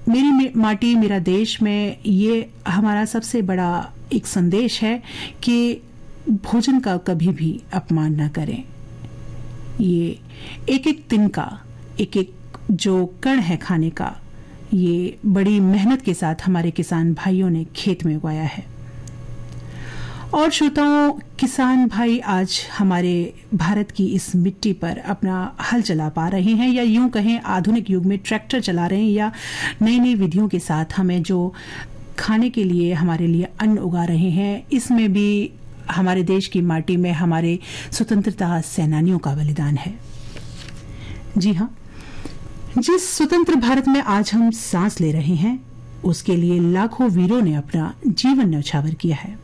माटी मेरा देश में ये हमारा सबसे बड़ा एक संदेश है कि भोजन का कभी भी अपमान न करें। ये एक एक तिनका, एक एक जो कण है खाने का, ये बड़ी मेहनत के साथ हमारे किसान भाइयों ने खेत में उगाया है। और श्रोताओं, किसान भाई आज हमारे भारत की इस मिट्टी पर अपना हल चला पा रहे हैं, या यूं कहें आधुनिक युग में ट्रैक्टर चला रहे हैं, या नई नई विधियों के साथ हमें जो खाने के लिए हमारे लिए अन्न उगा रहे हैं। इसमें भी हमारे देश की माटी में हमारे स्वतंत्रता सेनानियों का बलिदान है। जी हाँ, जिस स्वतंत्र भारत में आज हम सांस ले रहे हैं, उसके लिए लाखों वीरों ने अपना जीवन न्यौछावर किया है।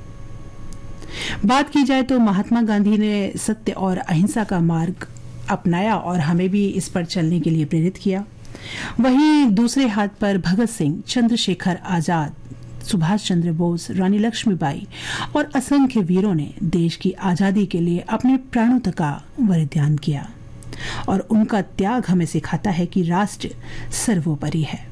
बात की जाए तो महात्मा गांधी ने सत्य और अहिंसा का मार्ग अपनाया और हमें भी इस पर चलने के लिए प्रेरित किया। वहीं दूसरे हाथ पर भगत सिंह, चंद्रशेखर आजाद, सुभाष चंद्र बोस, रानी लक्ष्मीबाई और असंख्य वीरों ने देश की आजादी के लिए अपने प्राणों तक का बलिदान किया, और उनका त्याग हमें सिखाता है कि राष्ट्र सर्वोपरि है।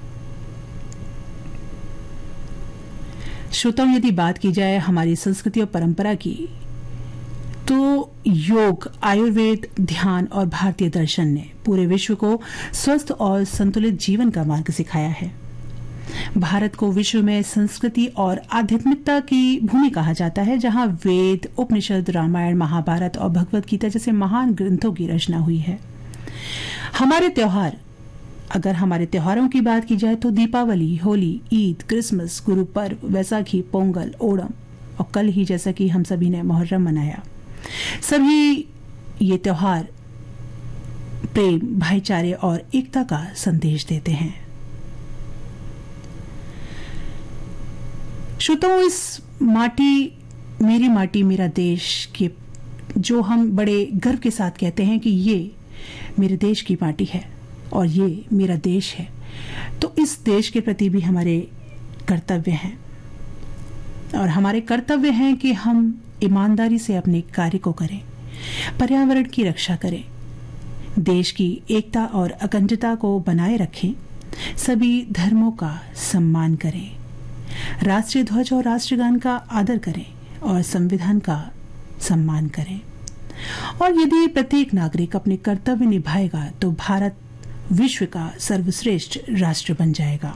श्रोताओं, यदि बात की जाए हमारी संस्कृति और परंपरा की, तो योग, आयुर्वेद, ध्यान और भारतीय दर्शन ने पूरे विश्व को स्वस्थ और संतुलित जीवन का मार्ग सिखाया है। भारत को विश्व में संस्कृति और आध्यात्मिकता की भूमि कहा जाता है, जहां वेद, उपनिषद, रामायण, महाभारत और भगवत गीता जैसे महान ग्रंथों की रचना हुई है। हमारे त्योहार, अगर हमारे त्योहारों की बात की जाए तो दीपावली, होली, ईद, क्रिसमस, गुरु पर्व, वैसाखी, पोंगल, ओणम और कल ही जैसा कि हम सभी ने मुहर्रम मनाया, सभी ये त्योहार प्रेम, भाईचारे और एकता का संदेश देते हैं। श्रोताओं, इस माटी, मेरी माटी मेरा देश के जो हम बड़े गर्व के साथ कहते हैं कि ये मेरे देश की माटी है और ये मेरा देश है, तो इस देश के प्रति भी हमारे कर्तव्य हैं, और हमारे कर्तव्य हैं कि हम ईमानदारी से अपने कार्य को करें, पर्यावरण की रक्षा करें, देश की एकता और अखंडता को बनाए रखें, सभी धर्मों का सम्मान करें, राष्ट्रीय ध्वज और राष्ट्रगान का आदर करें और संविधान का सम्मान करें। और यदि प्रत्येक नागरिक अपने कर्तव्य निभाएगा तो भारत विश्व का सर्वश्रेष्ठ राष्ट्र बन जाएगा।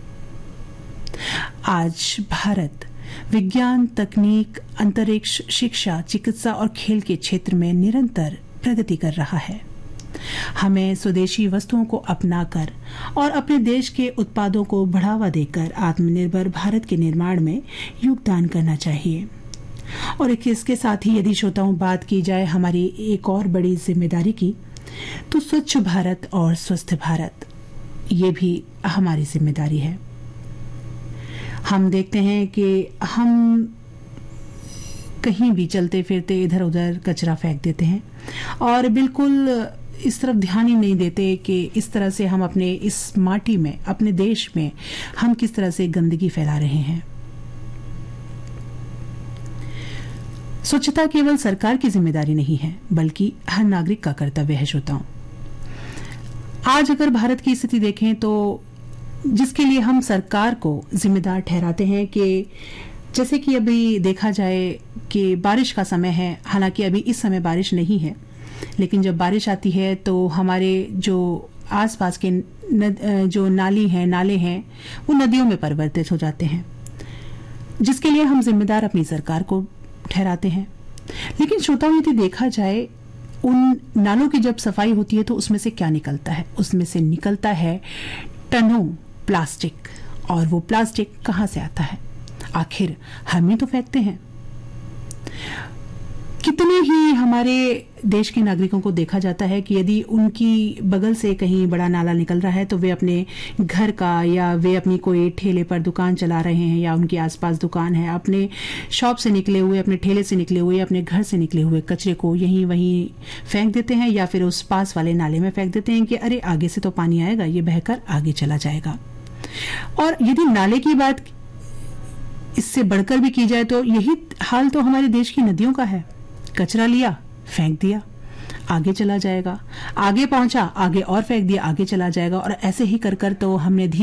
आज भारत विज्ञान, तकनीक, अंतरिक्ष, शिक्षा, चिकित्सा और खेल के क्षेत्र में निरंतर प्रगति कर रहा है। हमें स्वदेशी वस्तुओं को अपनाकर और अपने देश के उत्पादों को बढ़ावा देकर आत्मनिर्भर भारत के निर्माण में योगदान करना चाहिए। और इसके साथ ही यदि श्रोताओं बात की जाए हमारी एक और बड़ी जिम्मेदारी की, तो स्वच्छ भारत और स्वस्थ भारत, ये भी हमारी जिम्मेदारी है। हम देखते हैं कि हम कहीं भी चलते फिरते इधर उधर कचरा फेंक देते हैं और बिल्कुल इस तरफ ध्यान ही नहीं देते कि इस तरह से हम अपने इस माटी में, अपने देश में हम किस तरह से गंदगी फैला रहे हैं। स्वच्छता केवल सरकार की जिम्मेदारी नहीं है, बल्कि हर नागरिक का कर्तव्य है। श्रोताओं, आज अगर भारत की स्थिति देखें तो जिसके लिए हम सरकार को जिम्मेदार ठहराते हैं कि जैसे कि अभी देखा जाए कि बारिश का समय है, हालांकि अभी इस समय बारिश नहीं है, लेकिन जब बारिश आती है तो हमारे जो आसपास के जो नाले हैं वो नदियों में परिवर्तित हो जाते हैं, जिसके लिए हम जिम्मेदार अपनी सरकार को ठहराते हैं। लेकिन श्रोताओं, यदि देखा जाए उन नालों की जब सफाई होती है तो उसमें से क्या निकलता है? उसमें से निकलता है टनों प्लास्टिक, और वो प्लास्टिक कहां से आता है? आखिर हम ही तो फेंकते हैं। कितने ही हमारे देश के नागरिकों को देखा जाता है कि यदि उनकी बगल से कहीं बड़ा नाला निकल रहा है तो वे अपने घर का, या वे अपनी कोई ठेले पर दुकान चला रहे हैं, या उनके आसपास दुकान है, अपने शॉप से निकले हुए, अपने ठेले से निकले हुए, अपने घर से निकले हुए कचरे को यहीं वहीं फेंक देते हैं, या फिर उस पास वाले नाले में फेंक देते हैं कि अरे आगे से तो पानी आएगा, ये बहकर आगे चला जाएगा। और यदि नाले की बात इससे बढ़कर भी की जाए तो यही हाल तो हमारे देश की नदियों का है। कचरा लिया, फेंक दिया, आगे चला जाएगा, आगे पहुंचा, आगे और फेंक दिया, आगे चला जाएगा, और ऐसे ही कर कर तो हमने